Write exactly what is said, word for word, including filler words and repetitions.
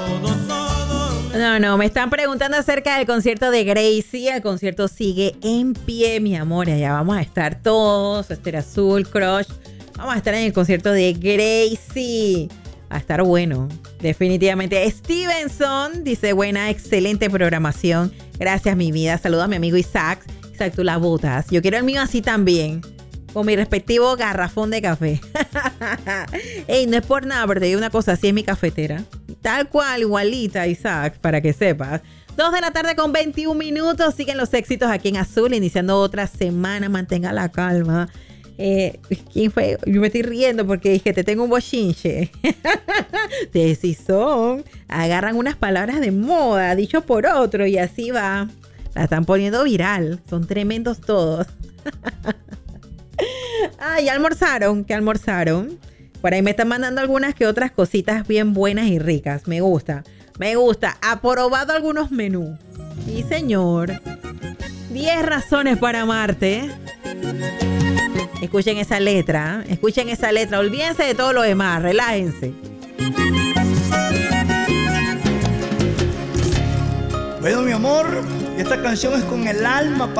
No, no, me están preguntando acerca del concierto de Gracie. El concierto sigue en pie, mi amor. Allá vamos a estar todos. Esther Azul, Crush. Vamos a estar en el concierto de Gracie. Va a estar bueno, definitivamente. Stevenson dice, buena, excelente programación. Gracias, mi vida. Saludos a mi amigo Isaac. Isaac, tú la botas. Yo quiero el mío así también, con mi respectivo garrafón de café. Ey, no es por nada, pero te digo una cosa, así es mi cafetera. Tal cual, igualita, Isaac, para que sepas. Dos de la tarde con veintiún minutos. Siguen los éxitos aquí en Azul, iniciando otra semana. Mantenga la calma. Eh, ¿Quién fue? Yo me estoy riendo porque dije, te tengo un bochinche. De si son, agarran unas palabras de moda, dicho por otro, y así va. La están poniendo viral. Son tremendos todos. Ah, ya almorzaron. ¿Qué almorzaron? Por ahí me están mandando algunas que otras cositas bien buenas y ricas. Me gusta. Me gusta. ¿Aprobado algunos menús? Sí, señor. diez razones para amarte. Escuchen esa letra. Escuchen esa letra. Olvídense de todo lo demás. Relájense. Bueno, mi amor, esta canción es con el alma.